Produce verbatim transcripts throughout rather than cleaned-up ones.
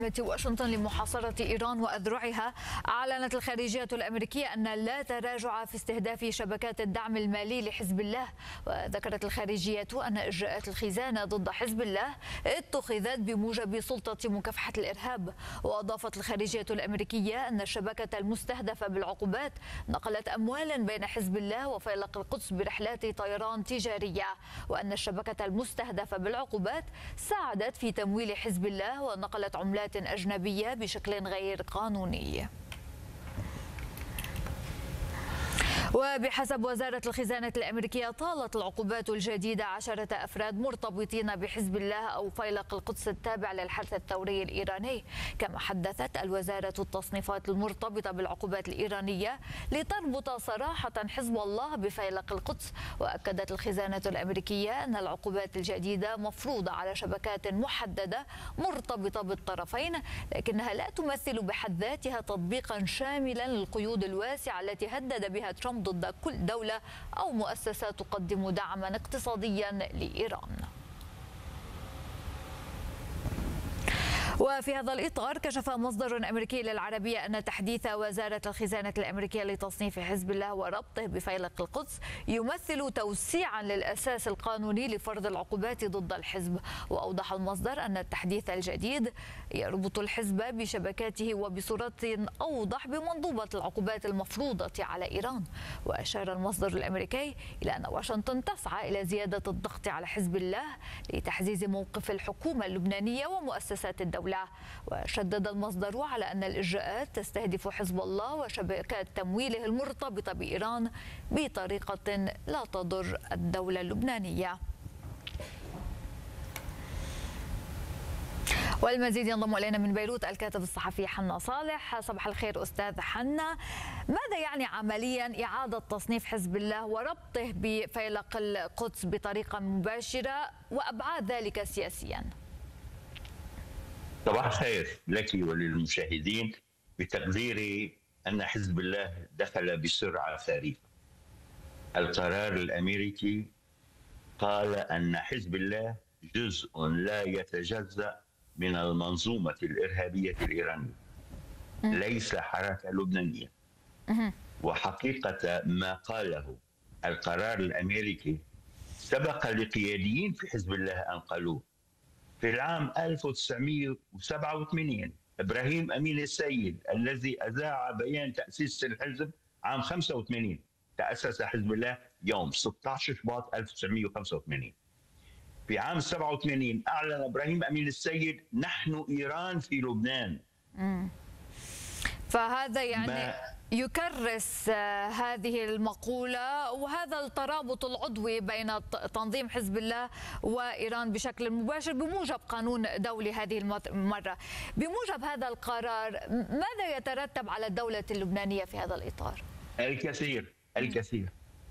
واشنطن لمحاصرة إيران وأذرعها. أعلنت الخارجية الأمريكية أن لا تراجع في استهداف شبكات الدعم المالي لحزب الله. وذكرت الخارجية أن إجراءات الخزانة ضد حزب الله اتخذت بموجب سلطة مكافحة الإرهاب. وأضافت الخارجية الأمريكية أن الشبكة المستهدفة بالعقوبات نقلت أموالا بين حزب الله وفيلق القدس برحلات طيران تجارية، وأن الشبكة المستهدفة بالعقوبات ساعدت في تمويل حزب الله ونقلت عملات أجنبية بشكل غير قانوني. وبحسب وزارة الخزانة الأمريكية طالت العقوبات الجديدة عشرة أفراد مرتبطين بحزب الله أو فيلق القدس التابع للحرس الثوري الإيراني. كما حدثت الوزارة التصنيفات المرتبطة بالعقوبات الإيرانية لتربط صراحة حزب الله بفيلق القدس. وأكدت الخزانة الأمريكية أن العقوبات الجديدة مفروضة على شبكات محددة مرتبطة بالطرفين، لكنها لا تمثل بحد ذاتها تطبيقا شاملا للقيود الواسعة التي هدد بها ترامب ضد كل دولة أو مؤسسة تقدم دعما اقتصاديا لإيران. وفي هذا الإطار كشف مصدر أمريكي للعربية أن تحديث وزارة الخزانة الأمريكية لتصنيف حزب الله وربطه بفيلق القدس يمثل توسيعا للأساس القانوني لفرض العقوبات ضد الحزب. وأوضح المصدر أن التحديث الجديد يربط الحزب بشبكاته وبصورة أوضح بمنظومة العقوبات المفروضة على إيران. وأشار المصدر الأمريكي إلى أن واشنطن تسعى إلى زيادة الضغط على حزب الله لتحزيز موقف الحكومة اللبنانية ومؤسسات الدولة. وشدد المصدر على أن الإجراءات تستهدف حزب الله وشبكات تمويله المرتبطة بإيران بطريقة لا تضر الدولة اللبنانية. والمزيد ينضم إلينا من بيروت الكاتب الصحفي حنا صالح. صباح الخير أستاذ حنا، ماذا يعني عمليا إعادة تصنيف حزب الله وربطه بفيلق القدس بطريقة مباشرة وأبعاد ذلك سياسيا؟ صباح الخير لك وللمشاهدين. بتقديري أن حزب الله دخل بسرعة ثريفة. القرار الأمريكي قال أن حزب الله جزء لا يتجزأ من المنظومة الإرهابية الإيرانية، ليس حركة لبنانية. وحقيقة ما قاله القرار الأمريكي سبق لقياديين في حزب الله أن قالوه. في العام ألف وتسعمئة وسبعة وثمانين إبراهيم أمين السيد الذي أذاع بيان تأسيس الحزب عام خمسة وثمانين، تأسس حزب الله يوم ستة عشر شباط ألف وتسعمئة وخمسة وثمانين. في عام سبعة وثمانين أعلن إبراهيم أمين السيد نحن إيران في لبنان. مم. فهذا يعني يكرس هذه المقولة وهذا الترابط العضوي بين تنظيم حزب الله وإيران بشكل مباشر بموجب قانون دولي هذه المرة. بموجب هذا القرار ماذا يترتب على الدولة اللبنانية في هذا الإطار؟ الكثير الكثير.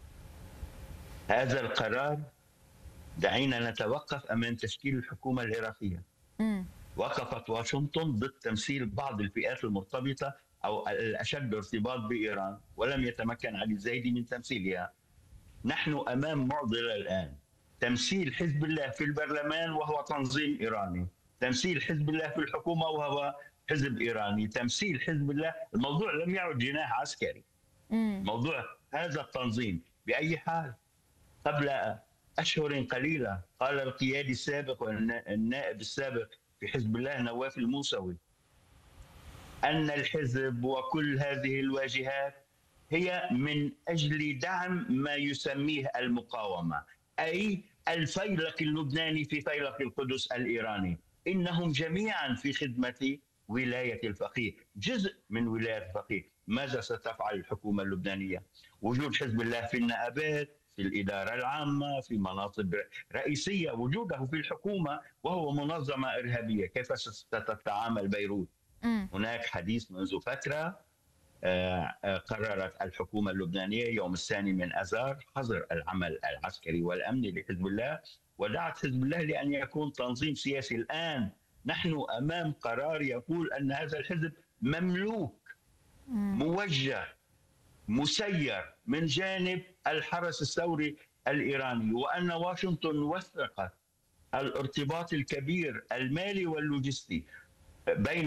هذا القرار دعينا نتوقف أمام تشكيل الحكومة العراقية. م. وقفت واشنطن ضد تمثيل بعض الفئات المرتبطة أو الأشد ارتباط بإيران، ولم يتمكن علي الزايدي من تمثيلها. نحن أمام معضلة الآن، تمثيل حزب الله في البرلمان وهو تنظيم إيراني، تمثيل حزب الله في الحكومة وهو حزب إيراني، تمثيل حزب الله. الموضوع لم يعد جناح عسكري. مم. موضوع هذا التنظيم بأي حال. قبل أشهر قليلة قال القيادي السابق والنائب السابق في حزب الله نواف الموسوي أن الحزب وكل هذه الواجهات هي من أجل دعم ما يسميه المقاومة، أي الفيلق اللبناني في فيلق القدس الإيراني. إنهم جميعا في خدمة ولاية الفقيه، جزء من ولاية الفقيه. ماذا ستفعل الحكومة اللبنانية؟ وجود حزب الله في النائبات، في الإدارة العامة، في مناصب رئيسية، وجوده في الحكومة وهو منظمة إرهابية، كيف ستتعامل بيروت؟ هناك حديث منذ فترة قررت الحكومة اللبنانية يوم الثاني من أذار حظر العمل العسكري والأمني لحزب الله، ودعت حزب الله لأن يكون تنظيم سياسي. الآن نحن أمام قرار يقول أن هذا الحزب مملوك، موجه، مسير من جانب الحرس الثوري الإيراني، وأن واشنطن وثقت الارتباط الكبير المالي واللوجستي بين